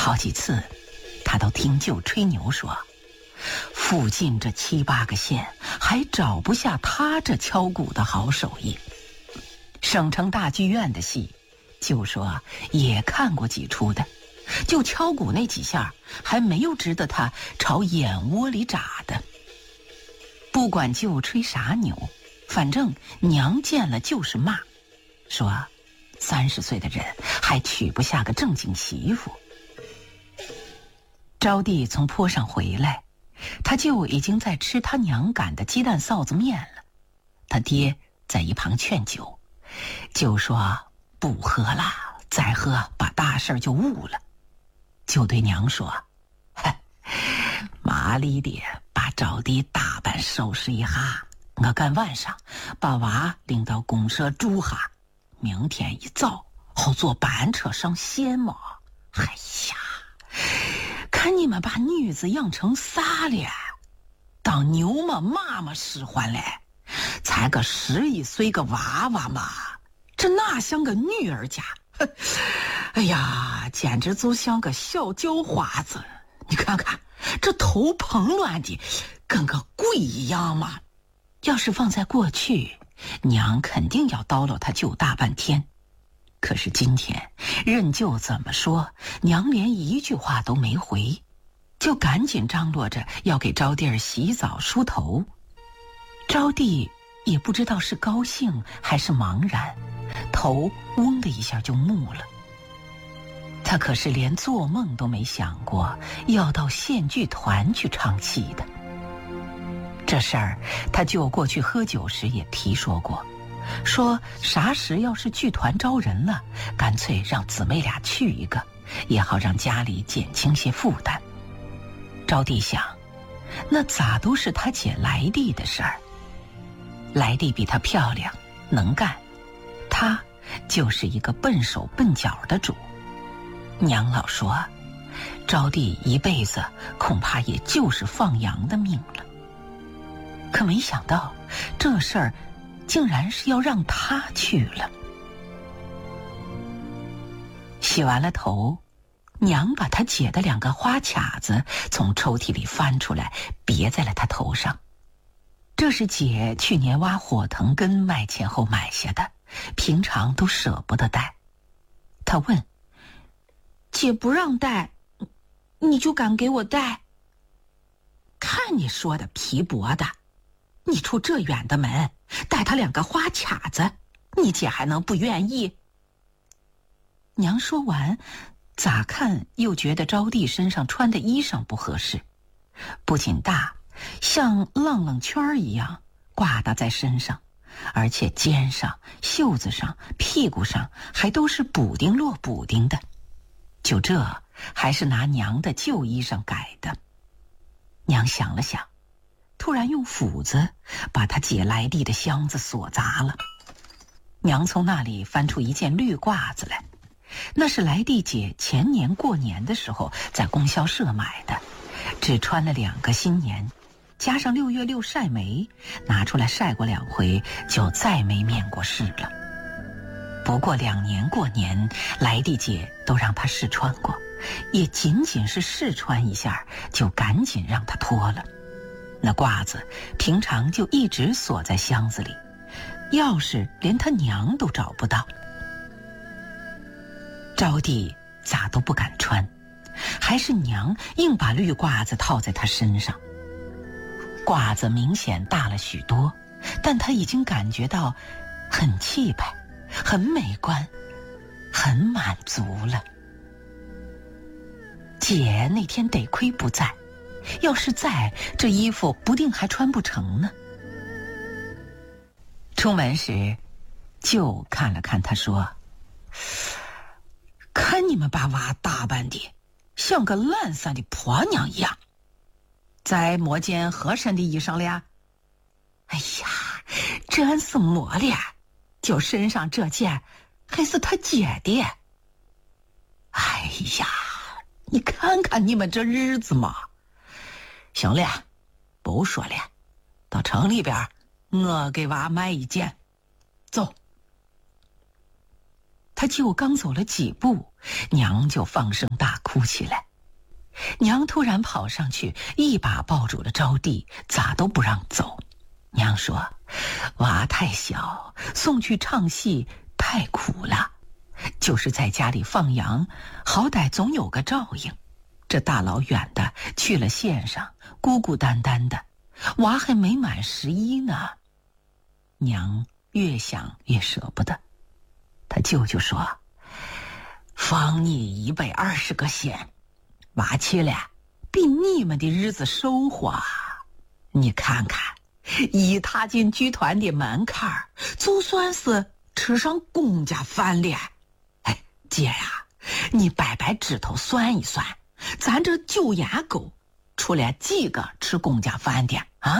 好几次他都听舅吹牛说，附近这7、8个县还找不下他这敲鼓的好手艺。省城大剧院的戏，舅说也看过几出的，就敲鼓那几下还没有值得他朝眼窝里眨的。不管舅吹啥牛，反正娘见了就是骂，说30岁的人还娶不下个正经媳妇。招娣从坡上回来，他舅已经在吃他娘擀的鸡蛋臊子面了。他爹在一旁劝酒，舅说不喝了，再喝把大事就误了。就对娘说，麻利的把招娣打扮收拾一下，我赶晚上把娃领到公社住下，明天一早好坐班车上县嘛。哎呀，看你们把女子养成啥了？当牛嘛妈妈使唤嘞，才个11岁个娃娃嘛，这哪像个女儿家？哎呀，简直就像个小叫花子。你看看这头蓬乱的跟个鬼一样嘛。要是放在过去，娘肯定要叨唠他舅大半天。可是今天任舅怎么说，娘连一句话都没回，就赶紧张罗着要给招娣儿洗澡梳头。招娣也不知道是高兴还是茫然，头嗡的一下就木了。他可是连做梦都没想过要到县剧团去唱戏的。这事儿他舅过去喝酒时也提说过，说啥时要是剧团招人了，干脆让姊妹俩去一个，也好让家里减轻些负担。招娣想，那咋都是他姐来娣的事儿。来娣比她漂亮能干，她就是一个笨手笨脚的主。娘老说，招娣一辈子恐怕也就是放羊的命了。可没想到这事儿竟然是要让她去了。洗完了头，娘把她姐的2个花卡子从抽屉里翻出来，别在了她头上。这是姐去年挖火藤根卖钱后买下的，平常都舍不得戴。她问，姐不让戴，你就敢给我戴？看你说的皮薄的，你出这远的门带他2个花卡子，你姐还能不愿意？娘说完，咋看又觉得招娣身上穿的衣裳不合适，不仅大，像浪浪圈一样挂搭在身上，而且肩上、袖子上、屁股上还都是补丁落补丁的。就这还是拿娘的旧衣裳改的。娘想了想，突然用斧子把她姐来娣的箱子锁砸了。娘从那里翻出一件绿褂子来，那是来娣姐前年过年的时候在供销社买的，只穿了2个新年，加上6月6晒煤，拿出来晒过2回，就再没面过试了。不过2年过年，来娣姐都让她试穿过，也仅仅是试穿一下，就赶紧让她脱了。那褂子平常就一直锁在箱子里，钥匙连她娘都找不到。招娣咋都不敢穿，还是娘硬把绿褂子套在她身上。褂子明显大了许多，但她已经感觉到很气派，很美观，很满足了。姐那天得亏不在，要是在，这衣服不定还穿不成呢。出门时，舅看了看他说，看你们把娃打扮的像个懒散的婆娘一样，再抹件合身的衣裳了。哎呀，真是抹了，就身上这件还是他姐的。哎呀，你看看你们这日子嘛。行了，不说了，到城里边我给娃买一件。走。他舅刚走了几步， 娘就放声大哭起来。娘突然跑上去，一把抱住了招娣，咋都不让走。娘说：“娃太小，送去唱戏太苦了，就是在家里放羊，好歹总有个照应。这大老远的去了县上，孤孤单单的，娃还没满11呢。”娘越想越舍不得，他舅舅说：“放你120个县，娃去了比你们的日子收获。你看看，一踏进剧团的门槛，就算是吃上公家饭了。哎，姐呀，你掰掰指头算一算，咱这9眼沟出来几个吃公家饭的啊？”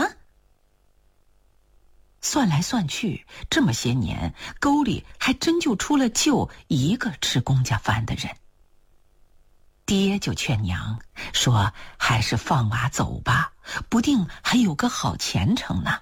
算来算去，这么些年，沟里还真就出了就一个吃公家饭的人。爹就劝娘说：“还是放娃走吧，不定还有个好前程呢。”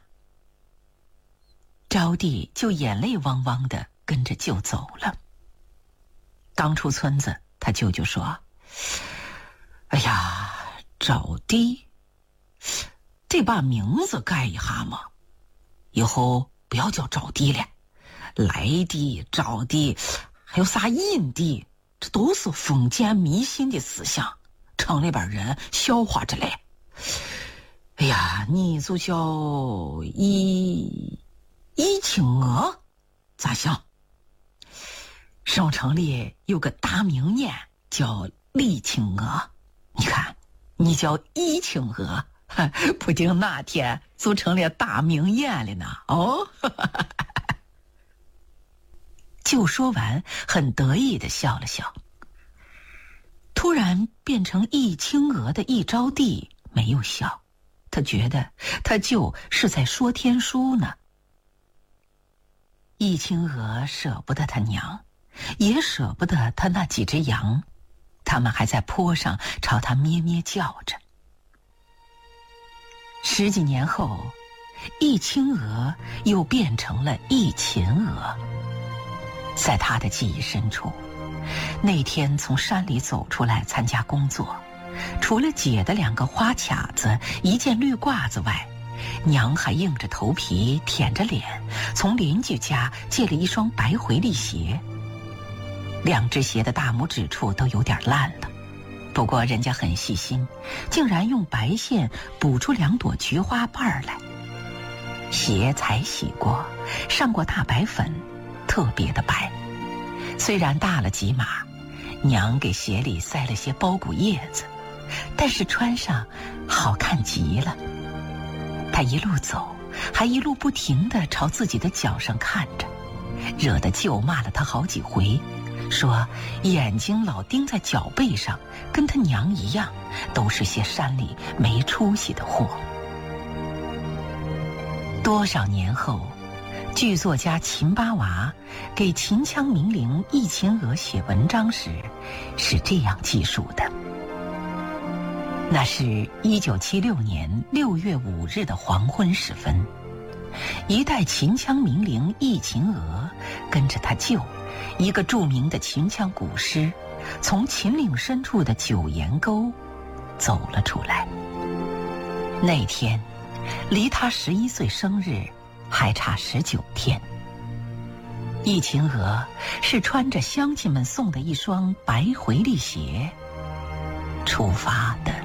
招娣就眼泪汪汪的跟着舅走了。刚出村子，他舅舅说：“哎呀，招娣，得把名字改一下嘛。以后不要叫招娣了，来娣、招娣，还有啥印娣，这都是封建迷信的思想，城里边人笑话着嘞。哎呀，你就叫易青娥，咋想？省城里有个大名眼叫李青娥，你看，你叫易青娥，不定哪天就成了大名眼了呢。哦，就说完，很得意地笑了笑。突然变成易青娥的易招娣没有笑，他觉得他就是在说天书呢。易青娥舍不得他娘，也舍不得他那几只羊，他们还在坡上朝他咩咩叫着。10几年后，易青娥又变成了易秦娥。在他的记忆深处，那天从山里走出来参加工作，除了姐的2个花卡子、1件绿褂子外，娘还硬着头皮舔着脸从邻居家借了一双白回力鞋。2只鞋的大拇指处都有点烂了，不过人家很细心，竟然用白线补出2朵菊花瓣来。鞋才洗过，上过大白粉，特别的白。虽然大了几码，娘给鞋里塞了些包谷叶子，但是穿上好看极了。她一路走，还一路不停地朝自己的脚上看着，惹得舅骂了她好几回，说眼睛老盯在脚背上，跟他娘一样，都是些山里没出息的货。多少年后，剧作家秦八娃给秦腔名伶易秦娥写文章时，是这样记述的：那是1976年6月5日的黄昏时分，一代秦腔名伶易秦娥跟着他舅，一个著名的秦腔古诗，从秦岭深处的9岩沟走了出来。那天离他11岁生日还差19天。易秦娥是穿着乡亲们送的一双白回力鞋出发的。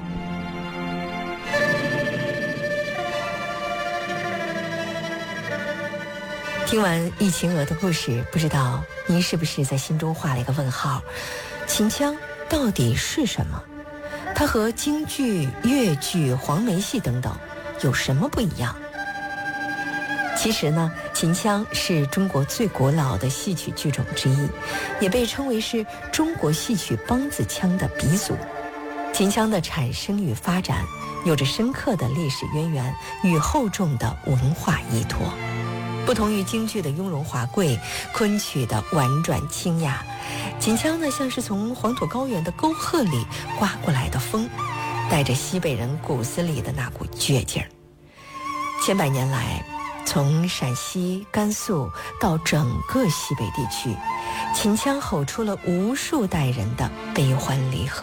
听完易秦娥的故事，不知道您是不是在心中画了一个问号？秦腔到底是什么？它和京剧、越剧、黄梅戏等等有什么不一样？其实呢，秦腔是中国最古老的戏曲剧种之一，也被称为是中国戏曲梆子腔的鼻祖。秦腔的产生与发展有着深刻的历史渊源与厚重的文化依托。不同于京剧的雍容华贵，昆曲的婉转清雅，秦腔呢像是从黄土高原的沟壑里刮过来的风，带着西北人骨子里的那股倔劲儿。千百年来，从陕西、甘肃到整个西北地区， 秦腔吼出了无数代人的悲欢离合。